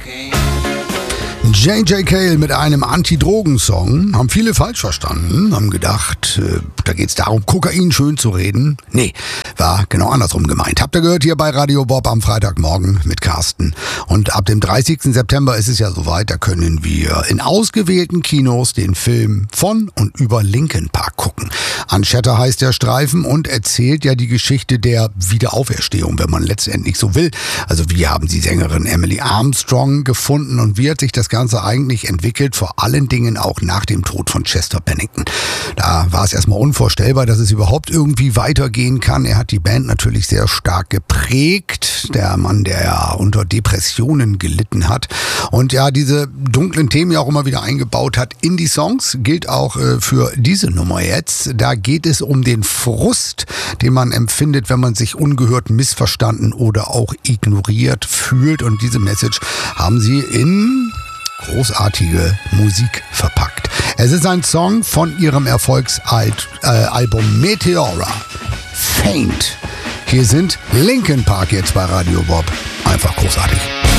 J.J. Cale mit einem Anti-Drogen-Song. Haben viele falsch verstanden, haben gedacht, da geht's darum, Kokain schön zu reden. Nee, war genau andersrum gemeint. Habt ihr gehört hier bei Radio Bob am Freitagmorgen mit Carsten. Und ab dem 30. September ist es ja soweit, da können wir in ausgewählten Kinos den Film von und über Linkin Park gucken. Unchatter heißt der Streifen und erzählt ja die Geschichte der Wiederauferstehung, wenn man letztendlich so will. Also wie haben sie Sängerin Emily Armstrong gefunden und wie hat sich das Ganze eigentlich entwickelt, vor allen Dingen auch nach dem Tod von Chester Bennington. Da war es erstmal unvorstellbar, dass es überhaupt irgendwie weitergehen kann. Er hat die Band natürlich sehr stark geprägt. Der Mann, der ja unter Depressionen gelitten hat. Und ja, diese dunklen Themen ja auch immer wieder eingebaut hat in die Songs, gilt auch für diese Nummer jetzt. Da geht es um den Frust, den man empfindet, wenn man sich ungehört, missverstanden oder auch ignoriert fühlt. Und diese Message haben sie in großartige Musik verpackt. Es ist ein Song von ihrem Erfolgsalbum Meteora. Faint. Hier sind Linkin Park jetzt bei Radio Bob. Einfach großartig.